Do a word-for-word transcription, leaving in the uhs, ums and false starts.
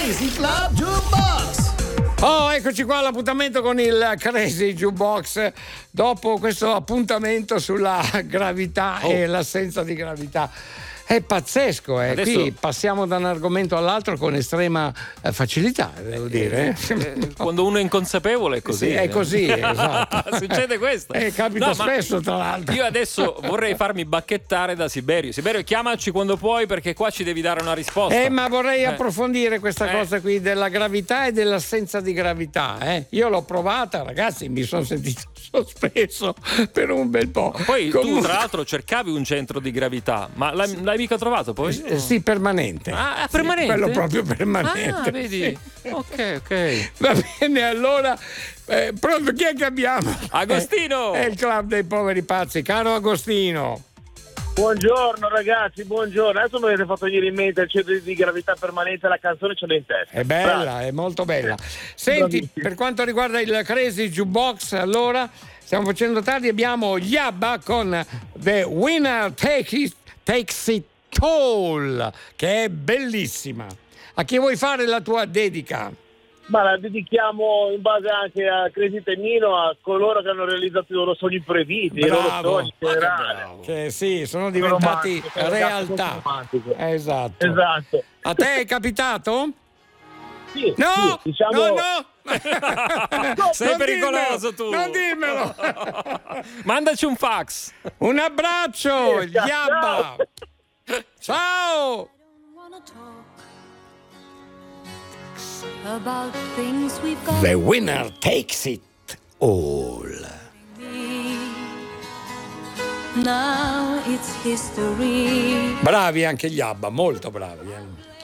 Crazy Club Jukebox. Oh, eccoci qua all'appuntamento con il Crazy Jukebox. Dopo questo appuntamento sulla gravità oh. e l'assenza di gravità. È pazzesco, eh. Adesso... Qui passiamo da un argomento all'altro con estrema eh, facilità, devo dire. Eh, quando uno è inconsapevole è così. Sì, è così, esatto. Succede questo. Eh, capita no, spesso, tra l'altro. Io adesso vorrei farmi bacchettare da Siberio. Siberio, chiamaci quando puoi perché qua ci devi dare una risposta. Eh, ma vorrei eh. approfondire questa eh. cosa qui della gravità e dell'assenza di gravità. Eh. Io l'ho provata, ragazzi, mi sono sentito sospeso per un bel po'. Poi Comunque... tu, tra l'altro, cercavi un centro di gravità, ma l'hai, l'hai mica trovato poi? Eh, sì, permanente. Ah, permanente? Sì, quello proprio permanente. Ah, vedi? Sì. Ok, ok. Va bene, allora, eh, pronto, chi è che abbiamo? Agostino! È, è il club dei poveri pazzi, caro Agostino. Buongiorno ragazzi, buongiorno. Adesso mi avete fatto venire in mente il centro di gravità permanente, la canzone ce l'ho in testa. È bella, Bravo. È molto bella. Senti, Bravissimo. Per quanto riguarda il Crazy Jukebox, allora stiamo facendo tardi, abbiamo Yabba con The Winner Take It, Takes It All, che è bellissima. A chi vuoi fare la tua dedica? Ma la dedichiamo in base anche a Crazy Tennino, a coloro che hanno realizzato i loro sogni proibiti, i loro sogni in generale. Che sì, sono diventati romantico, realtà. Esatto. Esatto. A te è capitato? Sì, no, sì, diciamo... no, no, sei non pericoloso dirmelo, tu. Non dirmelo. Mandaci un fax. Un abbraccio, Sì, Yabba. Ciao. About things we've got. The winner takes it all. Now it's history. Bravi anche gli Abba, molto bravi. Eh.